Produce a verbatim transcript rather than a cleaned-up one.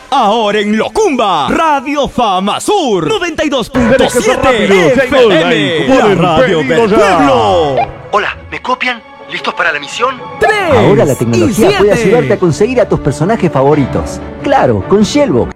Ahora en Locumba, Radio Fama Sur noventa y dos punto siete F M, la radio del pueblo. Hola, ¿me copian? ¿Listos para la misión? Ahora la tecnología puede ayudarte a conseguir a tus personajes favoritos. Claro, con Shellbox.